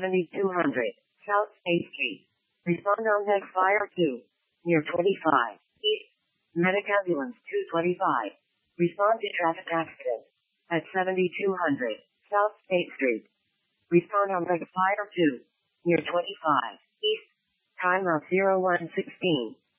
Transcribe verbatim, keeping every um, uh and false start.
seventy-two hundred, South State Street. Respond on Next Fire two, near twenty-five, East. Medic Ambulance two twenty-five. Respond to traffic accident at seventy-two hundred, South State Street. Respond on Next Fire two, near twenty-five, East. Time of zero one sixteen.